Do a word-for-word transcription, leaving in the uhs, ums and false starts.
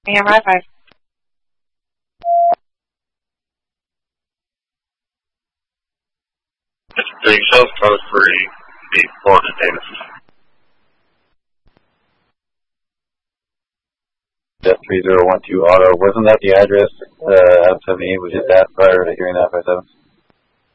A M I five. Three South Code three, the Florida Davis. Jet three zero one two auto. Wasn't that the address uh, out seventy-eight? We hit that prior to hearing that by seven.